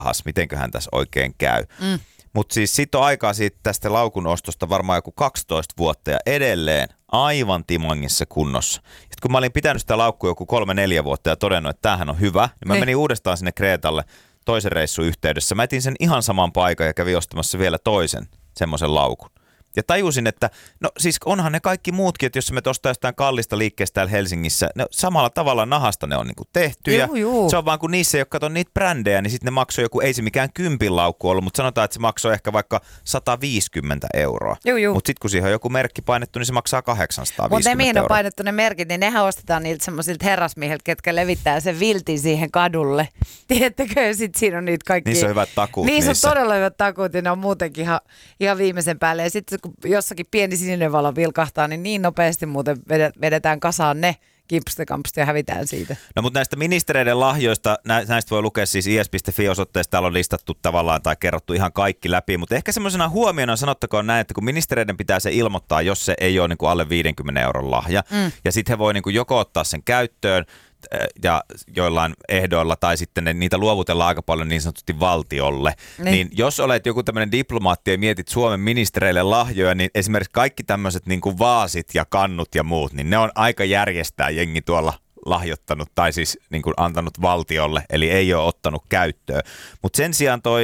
jahas, mitenköhän tässä oikein käy. Mutta siis sit on aikaa siitä tästä laukun ostosta varmaan joku 12 vuotta ja edelleen aivan timangissa kunnossa. Sitten kun mä olin pitänyt sitä laukkua joku 3-4 vuotta ja todennut, että tämähän on hyvä, niin mä menin uudestaan sinne Kreetalle toisen reissun yhteydessä. Mä etin sen ihan saman paikan ja kävin ostamassa vielä toisen semmoisen laukun. Ja tajusin, että no siis onhan ne kaikki muutkin, että jos me ostaa jostain kallista liikkeestä täällä Helsingissä, ne samalla tavalla nahasta ne on niinku tehty. Ja se on vaan kun niissä ei ole kato niitä brändejä, niin sitten ne maksoi joku, ei se mikään 10 laukku ollut, mutta sanotaan, että se maksoi ehkä vaikka 150 euroa. Mutta sitten kun siihen on joku merkki painettu, niin se maksaa 850 euroa. Mutta ne mihin on painettu ne merkit, niin nehän ostetaan niiltä semmoisilta herrasmiehiltä, ketkä levittää sen viltin siihen kadulle. Tiedättekö, ja sitten siinä on niitä kaikki. Niissä on hyvät takuut. Niissä on todella hyvät takuut ja ne on muutenkin ihan viimeisen päälle. Ja sitten kun jossakin pieni sininen valo vilkahtaa, niin nopeasti muuten vedetään kasaan ne kimpstekampsta ja hävitään siitä. No mutta näistä ministereiden lahjoista, näistä voi lukea siis is.fi-osoitteesta, täällä on listattu tavallaan tai kerrottu ihan kaikki läpi, mutta ehkä semmoisena huomiona sanottakoon näin, että kun ministereiden pitää se ilmoittaa, jos se ei ole niin kuin alle 50 euron lahja, ja sitten he voi niin kuin joko ottaa sen käyttöön, ja joillain ehdoilla tai sitten niitä luovutellaan aika paljon niin sanotusti valtiolle. Niin jos olet joku tämmöinen diplomaatti ja mietit Suomen ministereille lahjoja, niin esimerkiksi kaikki tämmöiset niin kuin vaasit ja kannut ja muut, niin ne on aika järjestää jengi tuolla lahjoittanut tai siis niin kuin antanut valtiolle, eli ei ole ottanut käyttöön. Mutta sen sijaan toi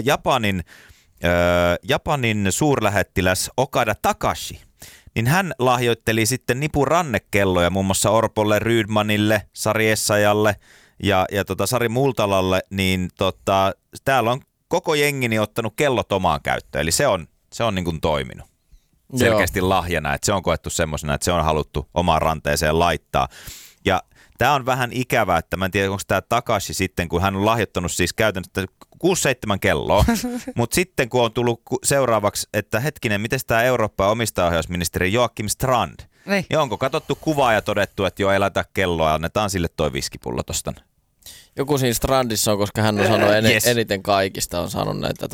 Japanin suurlähettiläs Okada Takashi, niin hän lahjoitteli sitten nipun rannekelloja muun muassa Orpolle, Rydmanille, Sari Essayalle ja Sari Multalalle, niin täällä on koko jengini ottanut kellot omaan käyttöön, eli se on niin kuin toiminut selkeästi lahjana, että se on koettu semmoisena, että se on haluttu omaan ranteeseen laittaa. Ja tämä on vähän ikävää, että mä en tiedä, onko tämä Takashi sitten, kun hän on lahjoittanut siis käytännössä 6-7 kelloa, mutta sitten kun on tullut seuraavaksi, että hetkinen, miten tämä Eurooppa omistajaohjausministeri Joakim Strand, niin onko katsottu kuvaa ja todettu, että joo, ei laita kelloa ja annetaan sille toi viskipullo tosta. Joku siinä Strandissa on, koska hän on sanonut eniten kaikista, on saanut näitä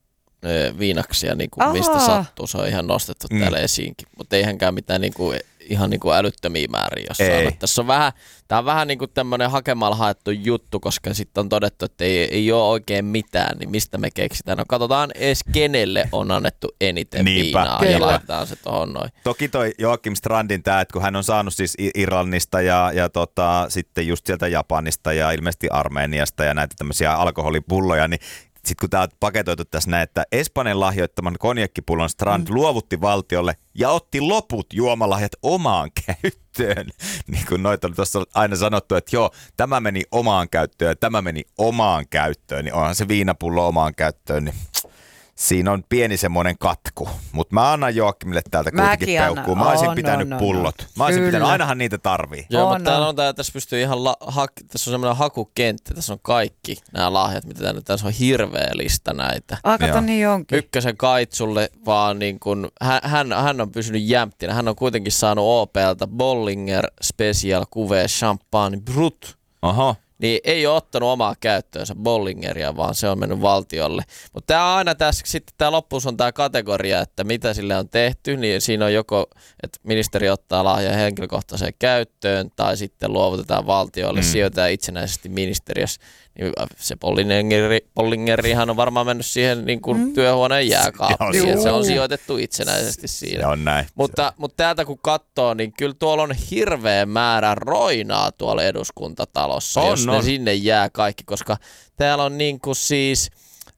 viinaksia, niin kuin mistä sattuu. Se on ihan nostettu täällä esiinkin, mutta ei hänkään mitään ihan älyttömiä määriä, jos saanut. Tässä on tämä on vähän niin kuin tämmöinen hakemalla haettu juttu, koska sitten on todettu, että ei ole oikein mitään, niin mistä me keksitään. No katsotaan edes kenelle on annettu eniten viinaa ja laitetaan se tuohon noin. Toki toi Joakim Strandin tämä, että kun hän on saanut siis Irlannista ja sitten just sieltä Japanista ja ilmeisesti Armeniasta ja näitä tämmöisiä alkoholipulloja, niin sitten kun tämä on paketoitu tässä näin, että Espanjan lahjoittaman konjakkipullon Strand luovutti valtiolle ja otti loput juomalahjat omaan käyttöön. Niin kuin noita on tuossa aina sanottu, että joo, tämä meni omaan käyttöön ja tämä meni omaan käyttöön, niin onhan se viinapullo omaan käyttöön, niin siinä on pieni semmoinen katku, mutta mä annan Joakimille täältä kuitenkin peukkuu. Mä olisin pitänyt pullot. Mä olisin pitänyt, ainahan niitä tarvii. Joo, mutta tässä pystyy ihan, tässä on semmoinen hakukenttä, tässä on kaikki nämä lahjat, mitä täällä, tässä on hirveä lista näitä. Kato niin onkin. Ykkösen Kaitsulle vaan niin kuin, hän on pysynyt jämptinä, hän on kuitenkin saanut OP:lta Bollinger Special Cuvée Champagne Brut. Aha. Niin ei ole ottanut omaa käyttöönsä Bollingeria, vaan se on mennyt valtiolle. Mutta tämä on aina tässä, sitten tämä loppuus on tämä kategoria, että mitä sille on tehty, niin siinä on joko, että ministeri ottaa lahjan henkilökohtaiseen käyttöön, tai sitten luovutetaan valtiolle, sijoitetaan itsenäisesti ministeriössä. Niin se Bollingerihan on varmaan mennyt siihen niin kuin työhuoneen jääkaappiin, se on sijoitettu itsenäisesti siinä. Se on näin. Mutta täältä kun katsoo, niin kyllä tuolla on hirveä määrä roinaa tuolla eduskuntatalossa, jos ne sinne jää kaikki, koska täällä on niin kuin siis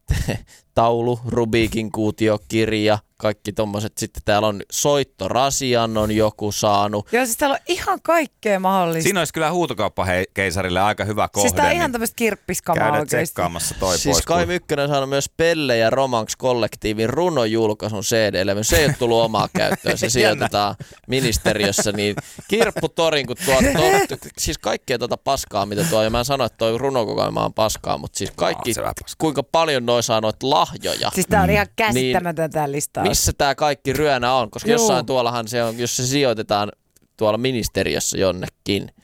taulu, Rubikin kuutiokirja, kaikki tommoset. Sitten täällä on soittorasian on joku saanut. Joo, siis täällä on ihan kaikkea mahdollista. Siinä olisi kyllä huutokauppakeisarille aika hyvä kohde. Siis tää on ihan tämmöistä kirppiskamaa oikeesti. Käydä tsekkaamassa toi siis pois. Kai Mykkönen on saanut myös Pelle ja Romanx-kollektiivin runojulkaisun CD-levyn. Se ei ole tullut omaa käyttöön. Se sijoitetaan ministeriössä. Niin kirpputorin, kun siis kaikkea tuota paskaa, mitä tuo. Ja mä en sano, että toi runokokoelma on paskaa, mutta siis kaikki, kuinka paljon noi saa noita lahjoja. Siis tää on ihan käsittämätöntä listaa. Missä tää kaikki ryönä on? Koska jossain tuollahan se on, jos se sijoitetaan tuolla ministeriössä jonnekin.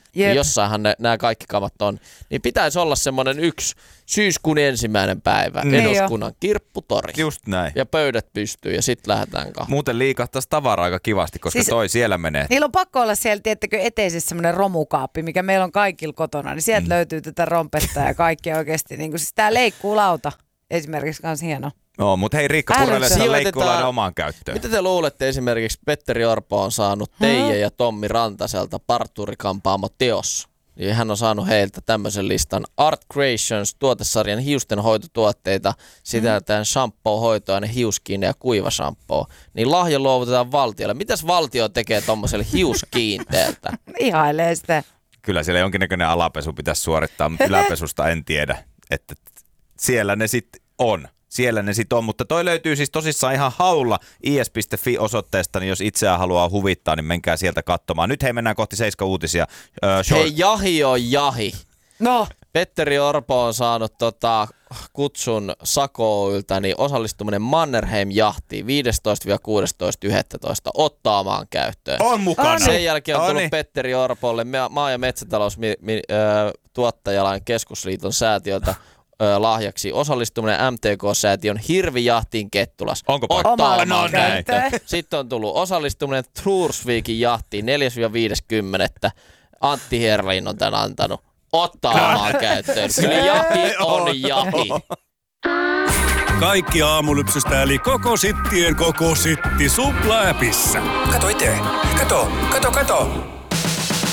Niin jossainhan nämä kaikki kamat on. Niin pitäisi olla semmoinen yksi syyskuun 1. päivä eduskunnan kirpputori. Just näin. Ja pöydät pystyy ja sitten lähdetään kahteen. Muuten liikahtaisi tavaraa aika kivasti, koska siis toi siellä menee. Niillä on pakko olla siellä, tiettäkö, eteisessä semmoinen romukaappi, mikä meillä on kaikilla kotona. Niin sieltä löytyy tätä rompetta ja kaikkea oikeasti. Niin kuin siis tää leikkuulauta esimerkiksi kans hieno. No, mutta hei Riikka Purelle leikkuulainen omaan käyttöön. Mitä te luulette esimerkiksi Petteri Orpo on saanut Teija ja Tommi Rantaselta parturikampaamo Teos? Ja hän on saanut heiltä tämmöisen listan Art Creations -tuotesarjan hiustenhoitotuotteita, sisältäen shampoo-hoitoaine, hiuskiine ja kuivashampoo. Niin lahja luovutetaan valtiolle. Mitäs valtio tekee tommoselle hiuskiinteeltä? Ihailee sitä. Kyllä siellä jonkinnäköinen alapesu pitäisi suorittaa, mutta yläpesusta en tiedä. Että siellä ne sitten on. Siellä ne sitten on, mutta toi löytyy siis tosissaan ihan haulla is.fi-osoitteesta, niin jos itseään haluaa huvittaa, niin menkää sieltä katsomaan. Nyt hei, mennään kohti 7 uutisia. Hei, jahi on jahi. No. Petteri Orpo on saanut kutsun Sako Oy:ltä, niin osallistuminen Mannerheim-jahtiin 15-16.11. ottaamaan käyttöön. On mukana. Sen jälkeen on tullut Petteri Orpolle maa- ja metsätaloustuottajalain keskusliiton säätiöltä lahjaksi osallistuminen MTK-säätiön hirvijahtiin Kettulas. Onko ottaamaan käyttöön. Sitten on tullut osallistuminen Trursvikin jahtiin 4.–5.10. Antti Herlin on tämän antanut. Ottaamaan käyttöön. Kyllä jahi on jahi. Kaikki aamulypsystä eli koko sittien koko sitti Supla-appissa. Kato itse. Kato.